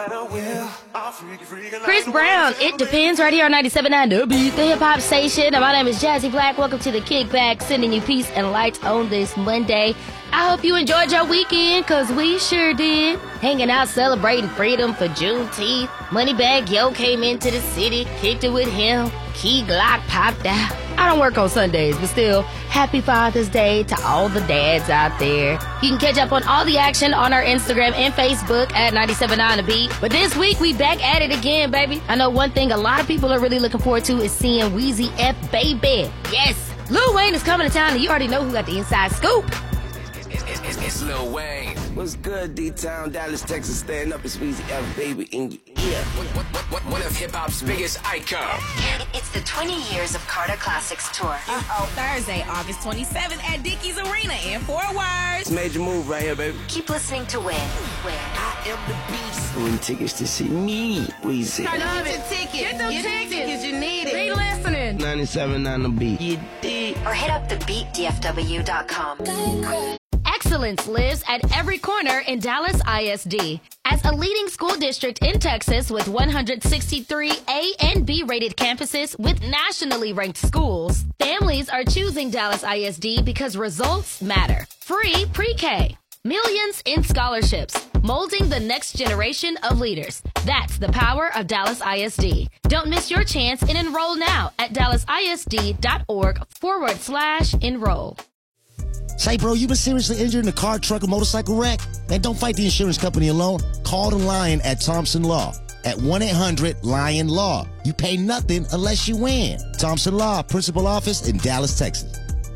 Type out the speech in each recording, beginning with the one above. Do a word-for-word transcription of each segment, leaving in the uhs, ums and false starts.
Chris Brown, It Depends, right here on ninety-seven point nine The Beat, the hip-hop station. My name is Jazzy Black. Welcome to the Kickback, sending you peace and light on this Monday. I hope you enjoyed your weekend, because we sure did. Hanging out, celebrating freedom for Juneteenth. Moneybagg Yo came into the city, kicked it with him. Key Glock popped out. I don't work on Sundays, but still, happy Father's Day to all the dads out there. You can catch up on all the action on our Instagram and Facebook at ninety-seven point nine The Beat. But this week, we back at it again, baby. I know one thing a lot of people are really looking forward to is seeing Weezy F Baby. Yes, Lil Wayne is coming to town, and you already know who got the inside scoop. It's, it's, it's Lil Wayne. What's good, D-Town, Dallas, Texas? Stand up, it's Weezy F Baby in your ear. What, what, what, what, one of hip-hop's biggest icons. It's the twenty years of Carter Classics Tour. Uh-oh, Thursday, August twenty-seventh at Dickies Arena in Fort Worth. It's a major move right here, baby. Keep listening to Win. Win. I am the beast. Win tickets to see me, Weezy. I love it. Tickets. Get them tickets. tickets. You need it. Be listening. ninety-seven point nine The Beat. You dig? Or hit up the beat D F W dot com. Excellence lives at every corner in Dallas I S D. As a leading school district in Texas with one hundred sixty-three A and B rated campuses with nationally ranked schools, families are choosing Dallas I S D because results matter. Free pre-K. Millions in scholarships. Molding the next generation of leaders. That's the power of Dallas I S D. Don't miss your chance and enroll now at dallasisd.org forward slash enroll. Say, bro, you been seriously injured in a car, truck, or motorcycle wreck? Man, don't fight the insurance company alone. Call the Lion at Thompson Law at one eight hundred Lion Law. You pay nothing unless you win. Thompson Law, principal office in Dallas, Texas.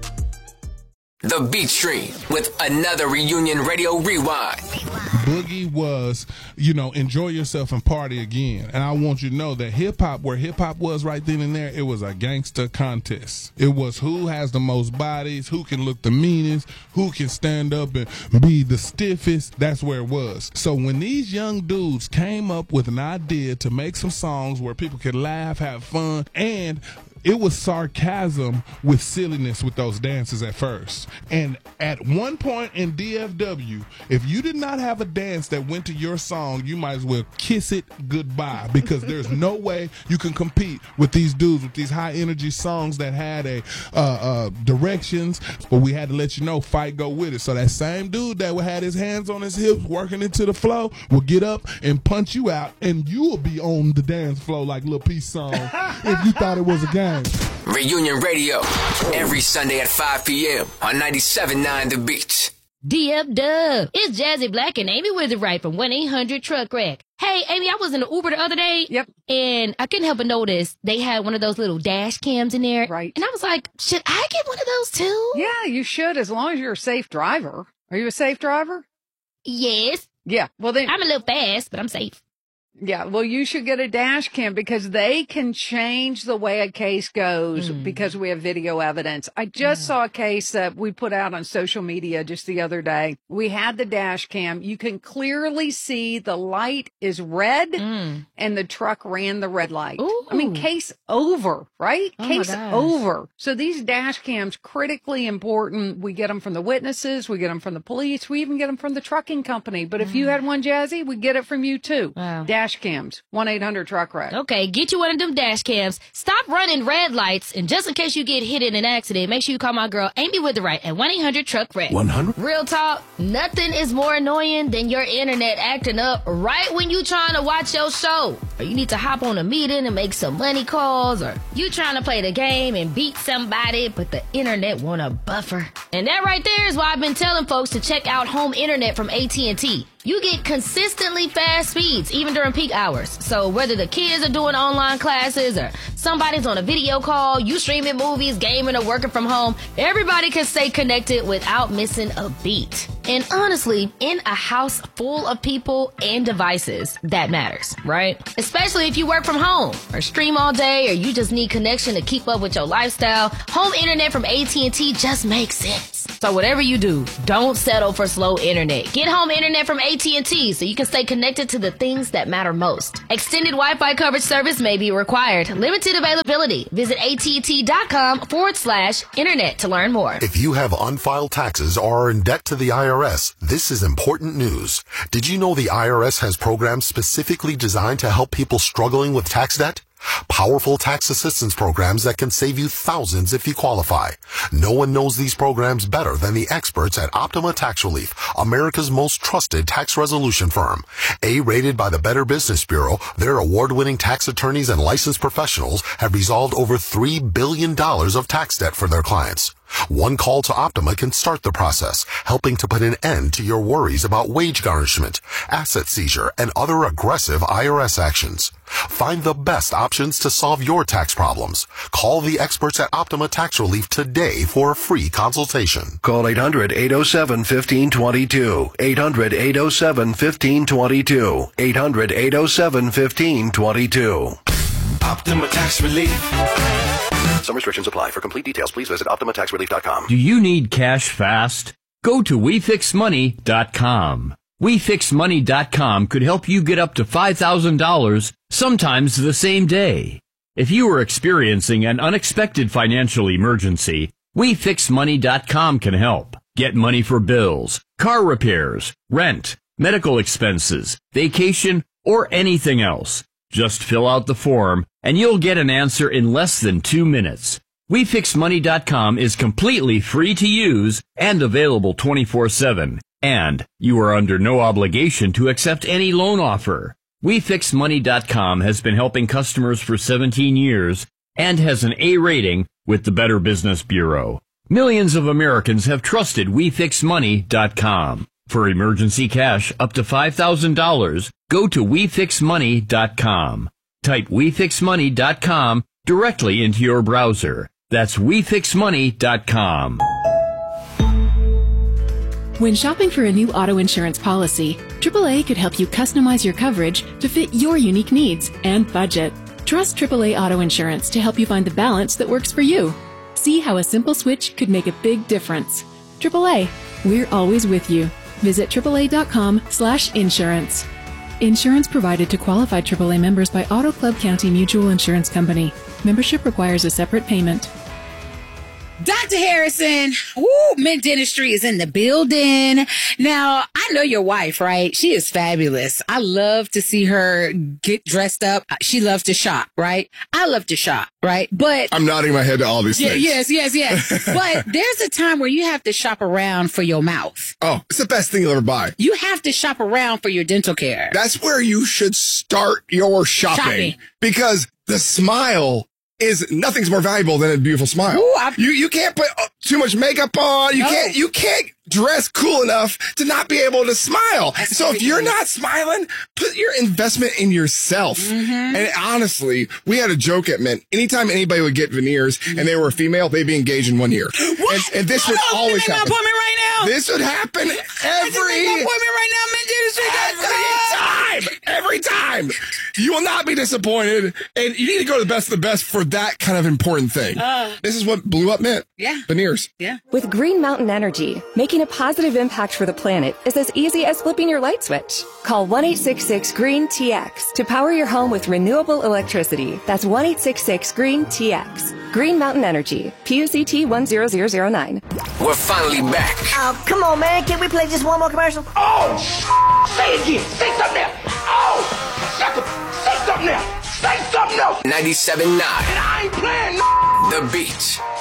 The Beat Stream with another Reunion Radio Rewind. Boogie was, you know, enjoy yourself and party again. And I want you to know that hip-hop, where hip-hop was right then and there, it was a gangster contest. It was who has the most bodies, who can look the meanest, who can stand up and be the stiffest. That's where it was. So when these young dudes came up with an idea to make some songs where people could laugh, have fun, and it was sarcasm with silliness with those dances at first. And at one point in D F W, if you did not have a dance that went to your song, you might as well kiss it goodbye, because there's no way you can compete with these dudes with these high energy songs that had a uh, uh, directions. But we had to let you know, fight go with it. So that same dude that had his hands on his hips working into the flow will get up and punch you out, and you will be on the dance floor like Lil Peace song if you thought it was a game. Reunion Radio, every Sunday at five p.m. on ninety-seven point nine The Beat. D F Dub. It's Jazzy Black and Amy Witherite from one eight hundred Truck Wreck. Hey, Amy, I was in the Uber the other day. Yep. And I couldn't help but notice they had one of those little dash cams in there. Right. And I was like, should I get one of those too? Yeah, you should, as long as you're a safe driver. Are you a safe driver? Yes. Yeah. Well, then I'm a little fast, but I'm safe. Yeah, well, you should get a dash cam, because they can change the way a case goes mm. because we have video evidence. I just mm. saw a case that we put out on social media just the other day. We had the dash cam. You can clearly see the light is red mm. and the truck ran the red light. Ooh. I mean, case over, right? Oh case over. So these dash cams, critically important. We get them from the witnesses. We get them from the police. We even get them from the trucking company. But mm. if you had one, Jazzy, we get it from you too. Wow. Dash cams, one eight hundred Truck Wreck. Okay, get you one of them dash cams. Stop running red lights, and just in case you get hit in an accident, make sure you call my girl Amy Witherite at one eight hundred Truck Wreck. one hundred Real talk, nothing is more annoying than your internet acting up right when you trying to watch your show. Or you need to hop on a meeting and make some money calls, or you trying to play the game and beat somebody, but the internet wanna buffer. And that right there is why I've been telling folks to check out home internet from A T and T. You get consistently fast speeds, even during peak hours. So whether the kids are doing online classes or somebody's on a video call, you streaming movies, gaming, or working from home, everybody can stay connected without missing a beat. And honestly, in a house full of people and devices, that matters, right? Especially if you work from home or stream all day, or you just need connection to keep up with your lifestyle, home internet from A T and T just makes sense. So whatever you do, don't settle for slow internet. Get home internet from A T and T so you can stay connected to the things that matter most. Extended Wi-Fi coverage service may be required. Limited availability. Visit att.com forward slash internet to learn more. If you have unfiled taxes or are in debt to the I R S, R S, this is important news. Did you know the I R S has programs specifically designed to help people struggling with tax debt? Powerful tax assistance programs that can save you thousands if you qualify. No one knows these programs better than the experts at Optima Tax Relief, America's most trusted tax resolution firm. A-rated by the Better Business Bureau, their award-winning tax attorneys and licensed professionals have resolved over three billion dollars of tax debt for their clients. One call to Optima can start the process, helping to put an end to your worries about wage garnishment, asset seizure, and other aggressive I R S actions. Find the best options to solve your tax problems. Call the experts at Optima Tax Relief today for a free consultation. Call eight hundred, eight oh seven, one five two two. eight hundred, eight oh seven, one five two two. eight hundred, eight oh seven, one five two two. Optima Tax Relief. Some restrictions apply. For complete details, please visit Optima Tax Relief dot com. Do you need cash fast? Go to we fix money dot com. we fix money dot com could help you get up to five thousand dollars, sometimes the same day. If you are experiencing an unexpected financial emergency, we fix money dot com can help. Get money for bills, car repairs, rent, medical expenses, vacation, or anything else. Just fill out the form, and you'll get an answer in less than two minutes. we fix money dot com is completely free to use and available twenty-four seven. And you are under no obligation to accept any loan offer. we fix money dot com has been helping customers for seventeen years and has an A rating with the Better Business Bureau. Millions of Americans have trusted we fix money dot com. For emergency cash up to five thousand dollars, go to we fix money dot com. Type we fix money dot com directly into your browser. That's we fix money dot com. When shopping for a new auto insurance policy, triple A could help you customize your coverage to fit your unique needs and budget. Trust triple A Auto Insurance to help you find the balance that works for you. See how a simple switch could make a big difference. triple A, we're always with you. Visit triple A dot com slash insurance. Insurance provided to qualified triple A members by Auto Club County Mutual Insurance Company. Membership requires a separate payment. Doctor Harrison, woo, Mint Dentistry is in the building. Now, I know your wife, right? She is fabulous. I love to see her get dressed up. She loves to shop, right? I love to shop, right? But I'm nodding my head to all these yeah, things. Yes, yes, yes. But there's a time where you have to shop around for your mouth. Oh, it's the best thing you'll ever buy. You have to shop around for your dental care. That's where you should start your shopping. Shopping. Because the smile is nothing's more valuable than a beautiful smile. Ooh, I, you you can't put uh, too much makeup on. You no. can't you can't dress cool enough to not be able to smile. That's so if you're not smiling, put your investment in yourself. Mm-hmm. And honestly, we had a joke at Mint. Anytime anybody would get veneers and they were a female, they'd be engaged in one year. What? And, and this Hold would on, always make happen. my appointment right now. This would happen every appointment right now. Mint Dentistry. Every time. Every time. You will not be disappointed. And you need to go to the best of the best for that kind of important thing. Uh, this is what blew up Mint. Yeah. Veneers. Yeah. With Green Mountain Energy, making a positive impact for the planet is as easy as flipping your light switch. Call one eight six six green T X to power your home with renewable electricity. That's one eight six six green T X. Green Mountain Energy, P U C T one zero zero zero nine. We're finally back. Oh, come on, man. Can we play just one more commercial? Oh, say it again. Say something else. Oh, sucker. Say something else. Say something else. ninety-seven point nine. And I ain't playing no. The Beat.